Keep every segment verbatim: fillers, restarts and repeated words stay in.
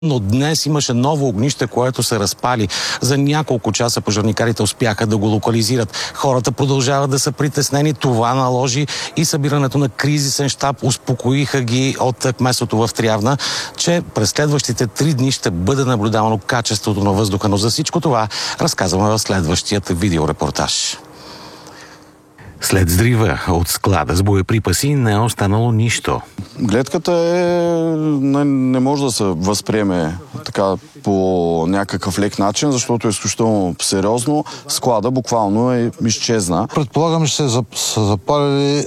Но днес имаше ново огнище, което се разпали. За няколко часа пожарникарите успяха да го локализират. Хората продължават да са притеснени. Това наложи и събирането на кризисен щаб. Успокоиха ги от кметството в Трявна, че през следващите три дни ще бъде наблюдавано качеството на въздуха. Но за всичко това разказваме в следващият видеорепортаж. След взрива от склада с боеприпаси не е останало нищо. Гледката е... Не, не може да се възприеме така по някакъв лек начин, защото е изключително сериозно. Склада буквално е изчезна. Предполагам, че са запалили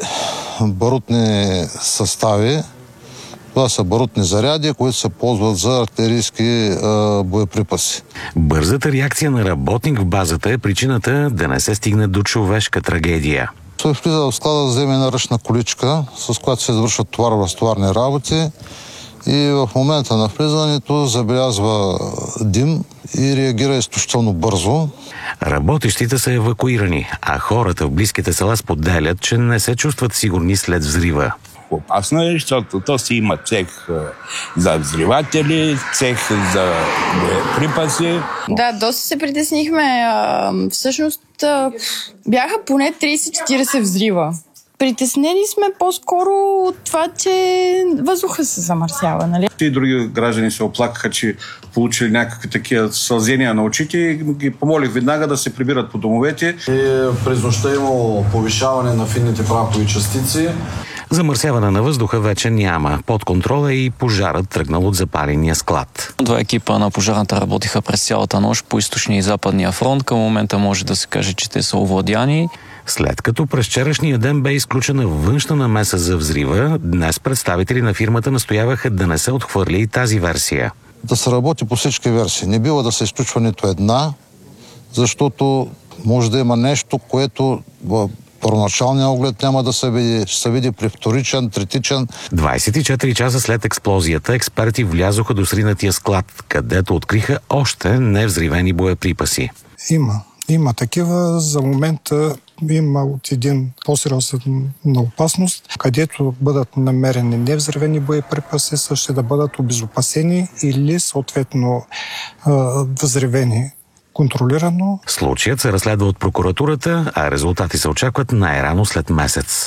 барутни състави. Това са барутни заряди, които се ползват за артилерийски е, боеприпаси. Бързата реакция на работник в базата е причината да не се стигне до човешка трагедия. Той влиза в склада да вземе една ръчна количка, с която се извършват товаро-разтоварни работи, и в момента на влизането забелязва дим и реагира изключително бързо. Работещите са евакуирани, а хората в близките села споделят, че не се чувстват сигурни след взрива. Опасно е, защото то си има цех за взриватели, цех за припаси. Да, доста се притеснихме. Всъщност бяха поне трийсет-четирийсет взрива. Притеснени сме по-скоро от това, че въздуха се замърсява, нали? И други граждани се оплакаха, че получили някакви такива сълзения на очите и ги помолих веднага да се прибират по домовете. И през нощта имало повишаване на финните прахови частици. Замърсяване на въздуха вече няма. Под контрола е и пожарът, тръгнал от запаления склад. Два екипа на пожарната работиха през цялата нощ по източния и западния фронт. Към момента може да се каже, че те са овладяни. След като през вчерашния ден бе изключена външна намеса за взрива, днес представители на фирмата настояваха да не се отхвърли и тази версия. Да се работи по всички версии. Не бива да се изключва нито една, защото може да има нещо, което в първоначалния оглед няма да се види, ще се види при вторичен, третичен. двайсет и четири часа след експлозията експерти влязоха до сринатия склад, където откриха още невзривени боеприпаси. Има. Има такива. За момента има от един по-сериозна опасност, където бъдат намерени невзривени боеприпаси, също да бъдат обезопасени или съответно взривени контролирано. Случаят се разследва от прокуратурата, а резултати се очакват най-рано след месец.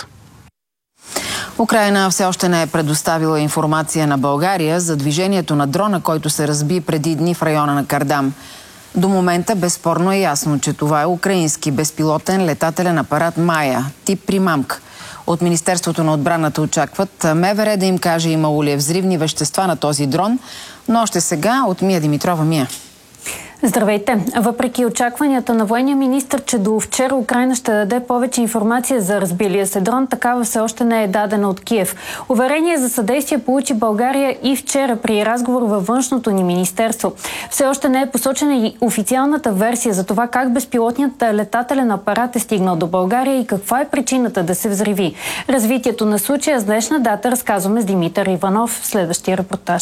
Украйна все още не е предоставила информация на България за движението на дрона, който се разби преди дни в района на Кардам. До момента безспорно е ясно, че това е украински безпилотен летателен апарат Майя, тип примамка. От Министерството на отбраната очакват МВР да им каже имало ли е взривни вещества на този дрон, но още сега от Мия Димитрова. Мия. Здравейте! Въпреки очакванията на военния министър, че до вчера Украйна ще даде повече информация за разбилия се дрон, такава все още не е дадена от Киев. Уверение за съдействие получи България и вчера при разговор във външното ни министерство. Все още не е посочена и официалната версия за това как безпилотният летателен апарат е стигнал до България и каква е причината да се взриви. Развитието на случая с днешна дата разказваме с Димитър Иванов в следващия репортаж.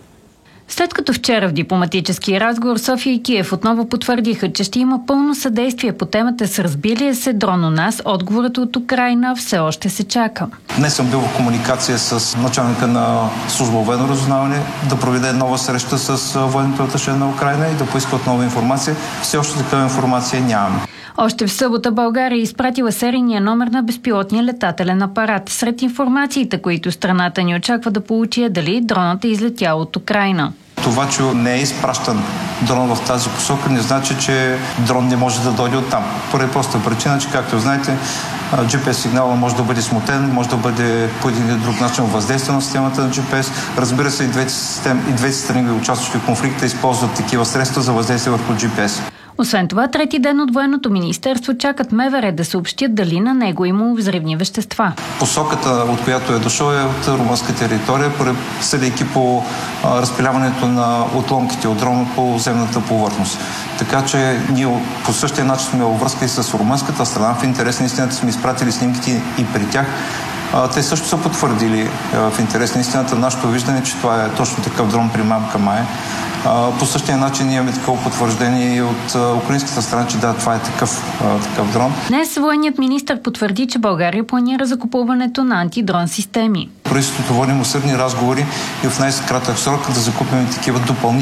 След като вчера в дипломатически разговор София и Киев отново потвърдиха, че ще има пълно съдействие по темата с разбилия се дрон у нас, отговорът от Украйна все още се чака. Днес съм бил в комуникация с началника на служба военно разузнаване да проведе нова среща с военното аташе на Украйна и да поиска отнова информация. Все още такава информация нямаме. Още в събота България изпратила серийния номер на безпилотния летателен апарат. Сред информациите, които страната ни очаква да получи, е дали дронът е излетял от Украйна. Това, че не е изпращан дрон в тази посока, не значи, че дрон не може да дойде оттам. Поради проста причина, че, както знаете, джи пи ес сигнала може да бъде смутен, може да бъде по един или друг начин въздействие на системата на джи пи ес. Разбира се, и двете, систем, и двете страни, участващи в конфликта, използват такива средства за въздействие върху джи пи ес. Освен това, трети ден от военното министерство чакат МВР да съобщят дали на него има взривни вещества. Посоката, от която е дошъл, е от румънска територия, съдейки по а, разпиляването на отломките от дрона по земната повърхност. Така че ние по същия начин сме във връзка и с румънската страна. В интерес на истината сме изпратили снимките и при тях. А, те също са потвърдили а, в интерес на истината нашето виждане, че това е точно такъв дрон примамка Майя. По същия начин имаме такова потвърждение и от украинската страна, че да, това е такъв, такъв дрон. Днес военният министър потвърди, че България планира закупуването на антидрон системи. Правителството водим усърдни разговори и в най-кратък срок да закупим такива допълнителни